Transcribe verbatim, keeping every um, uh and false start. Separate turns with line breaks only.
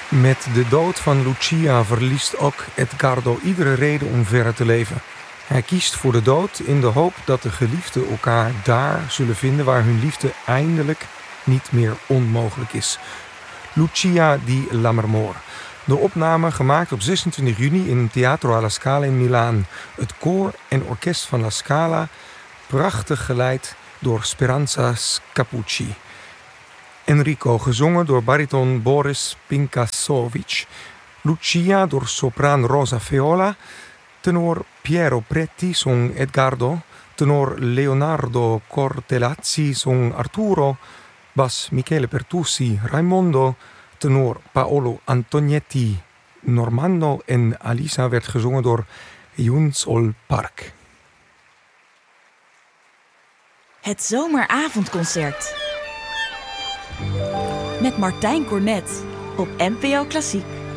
Met de dood van Lucia verliest ook Edgardo iedere reden om verder te leven. Hij kiest voor de dood in de hoop dat de geliefden elkaar daar zullen vinden waar hun liefde eindelijk niet meer onmogelijk is. Lucia di Lammermoor. De opname gemaakt op zesentwintig juni in Teatro alla Scala in Milaan. Het koor en orkest van La Scala, prachtig geleid door Speranza Scapucci. Enrico, gezongen door bariton Boris Pinkasovic. Lucia door sopraan Rosa Feola. Tenor Piero Pretti zong Edgardo. Tenor Leonardo Cortellazzi zong Arturo. Bas Michele Pertussi Raimondo. Tenor Paolo Antonietti Normanno. En Alisa werd gezongen door Junzol Park.
Het zomeravondconcert met Martijn Cornet op N P O Klassiek.